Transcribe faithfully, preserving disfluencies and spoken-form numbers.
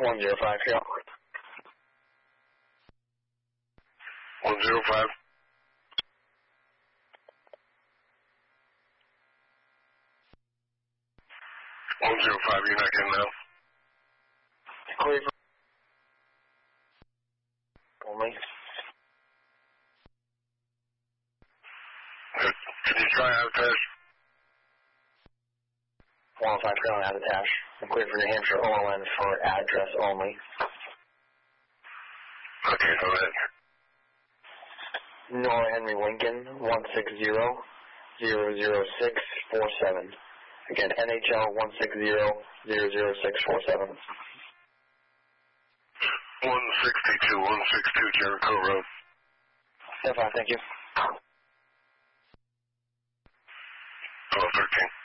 one zero five, yeah. one zero five. one zero five, you're not getting out. Clear only. Good. Can you try out test? one oh five Carolina has a dash. I'm clear for New Hampshire O L N for address only. Okay, go ahead. Nora Henry Lincoln, one six zero zero zero six four seven. Again, N H L one six zero zero zero six four seven. one sixty-two, one sixty-two Jericho Road. ten five, thank you. twelve thirteen.